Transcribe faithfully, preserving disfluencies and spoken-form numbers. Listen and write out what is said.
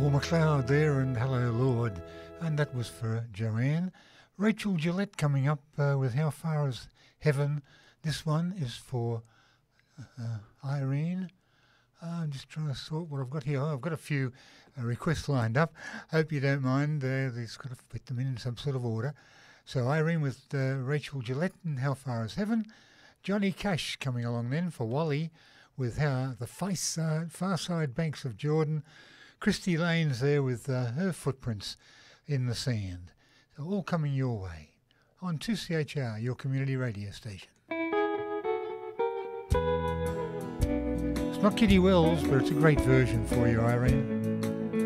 Paul McLeod there and Hello Lord, and that was for Joanne. Rachel Gillette coming up uh, with How Far Is Heaven. This one is for uh, Irene. Uh, I'm just trying to sort what I've got here. Oh, I've got a few uh, requests lined up. Hope you don't mind. Uh, they've got to put them in in some sort of order. So Irene with uh, Rachel Gillette and How Far Is Heaven. Johnny Cash coming along then for Wally with how the far side, far side banks of Jordan. Christy Lane's there with uh, her footprints in the sand. So all coming your way on two C H R, your community radio station. It's not Kitty Wells, but it's a great version for you, Irene.